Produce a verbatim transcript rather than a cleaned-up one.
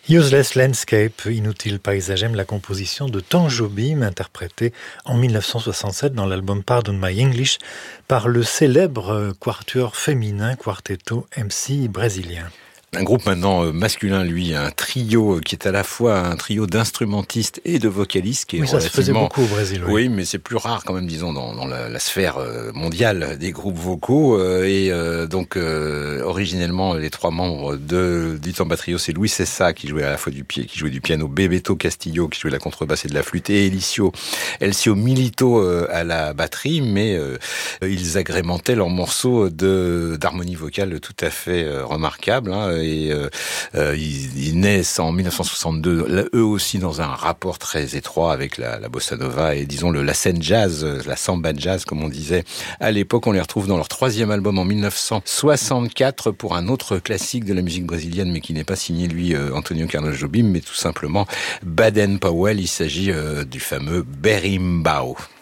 Useless Landscape, inutile paysagem, la composition de Tom Jobim, interprétée en dix-neuf cent soixante-sept dans l'album Pardon My English par le célèbre quatuor féminin Quarteto M C brésilien. Un groupe maintenant masculin, lui, un trio qui est à la fois un trio d'instrumentistes et de vocalistes. Qui est oui, ça se faisait beaucoup au Brésil. Oui, oui mais c'est plus rare quand même, disons, dans, dans la, la sphère mondiale des groupes vocaux. Et euh, donc, euh, originellement, les trois membres de, du Tamba Trio, c'est Luis Sessa qui jouait à la fois du pied, qui jouait du piano, Bebeto Castillo qui jouait de la contrebasse et de la flûte, et Elicio, Elcio Milito euh, à la batterie. Mais euh, ils agrémentaient leurs morceaux de, d'harmonie vocale tout à fait euh, remarquables. Hein, et euh, euh, ils, ils naissent en dix-neuf cent soixante-deux, là, eux aussi dans un rapport très étroit avec la, la bossa nova et disons le, la scène jazz, la samba jazz comme on disait à l'époque. On les retrouve dans leur troisième album en dix-neuf cent soixante-quatre pour un autre classique de la musique brésilienne, mais qui n'est pas signé lui euh, Antonio Carlos Jobim, mais tout simplement Baden Powell. Il s'agit euh, du fameux Berimbau.